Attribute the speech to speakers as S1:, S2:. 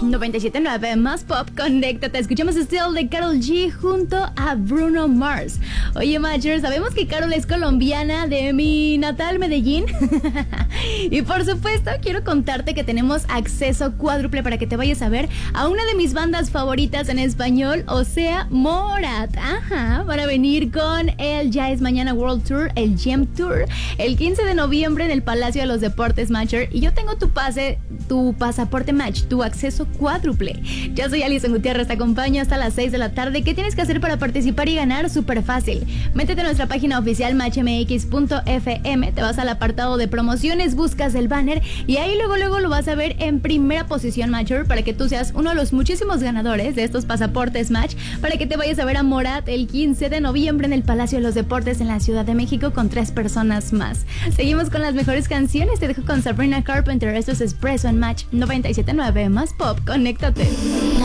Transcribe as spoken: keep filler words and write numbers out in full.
S1: Match noventa y siete punto nueve más Pop, conéctate. Escuchamos Still de Karol G junto a Bruno Mars. Oye, Matcher, sabemos que Karol es colombiana de mi natal Medellín. Y por supuesto, quiero contarte que tenemos acceso cuádruple para que te vayas a ver a una de mis bandas favoritas en español, o sea, Morat. Ajá, van a venir con el Ya es Mañana World Tour, el Gem Tour, el quince de noviembre en el Palacio de los Deportes, Matcher. Y yo tengo tu pase, tu pasaporte Match, tu acceso cuádruple. Yo soy Alison Gutiérrez, te acompaño hasta las seis de la tarde. ¿Qué tienes que hacer para participar y ganar? Súper fácil. Métete a nuestra página oficial match m x punto f m, te vas al apartado de promociones, buscas el banner y ahí luego luego lo vas a ver en primera posición, Matcher, para que tú seas uno de los muchísimos ganadores de estos pasaportes Match, para que te vayas a ver a Morat el quince de noviembre en el Palacio de los Deportes en la Ciudad de México con tres personas más. Seguimos con las mejores canciones, te dejo con Sabrina Carpenter. Esto es Espresso en Match noventa y siete punto nueve más Pop, conéctate.